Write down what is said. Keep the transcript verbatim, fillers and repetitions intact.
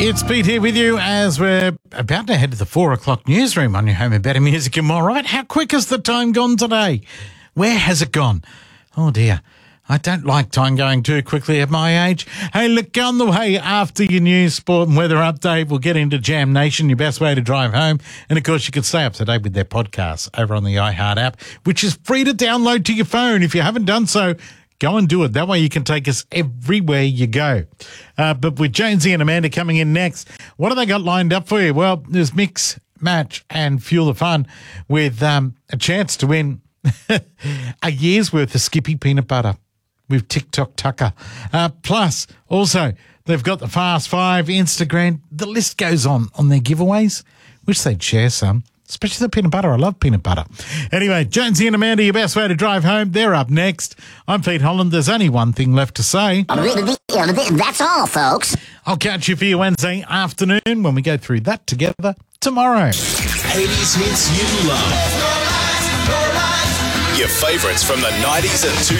It's Pete here with you as we're about to head to the four o'clock newsroom on your home of better music and more. Right, how quick has the time gone today? Where has it gone? Oh dear, I don't like time going too quickly at my age. Hey, look, on the way after your news, sport and weather update, we'll get into Jam Nation, your best way to drive home. And of course, you can stay up to date with their podcasts over on the iHeart app, which is free to download to your phone. If you haven't done so, go and do it. That way you can take us everywhere you go. Uh, but with Jonesy and Amanda coming in next, what have they got lined up for you? Well, there's Mix, Match and Fuel the Fun with um, a chance to win a year's worth of Skippy peanut butter with TikTok Tucker. Uh, plus, also, they've got the Fast Five, Instagram. The list goes on on their giveaways. Wish they'd share some. Especially the peanut butter. I love peanut butter. Anyway, Jonesy and Amanda, your best way to drive home. They're up next. I'm Pete Holland. There's only one thing left to say. That's all, folks. I'll catch you for your Wednesday afternoon when we go through that together tomorrow. eighties hits you love. Your favourites from the nineties and two